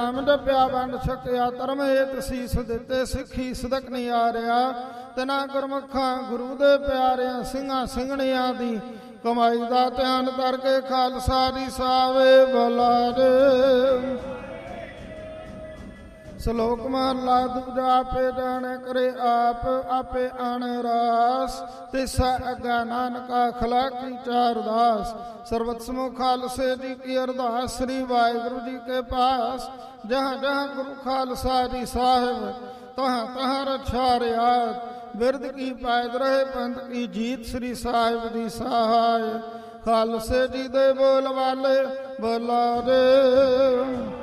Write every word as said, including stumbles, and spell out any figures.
ਨਾਮ ਡੱਬਿਆ ਵੰਡ ਛਕਿਆ ਧਰਮ ਹੇਤ ਸੀਸ ਦਿੱਤੇ ਸਿੱਖੀ ਸਦਕ ਨਹੀਂ ਆ ਰਿਹਾ ਤਿਨਾ ਗੁਰਮੁਖਾਂ ਗੁਰੂ ਦੇ ਪਿਆਰਿਆਂ ਸਿੰਘਾਂ ਸਿੰਘਣੀਆਂ ਦੀ ਕਮਾਈ ਦਾ ਧਿਆਨ ਕਰਕੇ ਖਾਲਸਾ ਦੀ ਸਾਵੇ ਬੁਲਾਰੇ। ਸ਼ਲੋਕ ਮਹਲਾ ਦੂਜਾ। ਆਪੇ ਜਾਣੇ ਕਰੇ ਆਪ ਆਪੇ ਆਣ ਰਾਸ ਤਿਸਾ ਅਗਾ ਨਾਨਕਾ ਖਲਾਕੀ ਚਾਰ ਦਾਸ। ਸਰਬਤ ਸਮੂਹ ਖਾਲਸੇ ਜੀ ਕੀ ਅਰਦਾਸ ਸ੍ਰੀ ਵਾਹਿਗੁਰੂ ਜੀ ਕੇ ਪਾਸ। ਜਹਾਂ ਜਹਾਂ ਗੁਰੂ ਖਾਲਸਾ ਜੀ ਸਾਹਿਬ ਤਹਾਂ ਤਹਾਂ ਰਛਾ ਰਿਆਤ। ਬਿਰਦ ਕੀ ਪੈਦ ਰਹੇ ਪੰਥ ਕੀ ਜੀਤ ਸ੍ਰੀ ਸਾਹਿਬ ਦੀ ਸਹਾਇ। ਖਾਲਸੇ ਜੀ ਦੇ ਬੋਲ ਵਾਲੇ ਬੁਲਾਰੇ।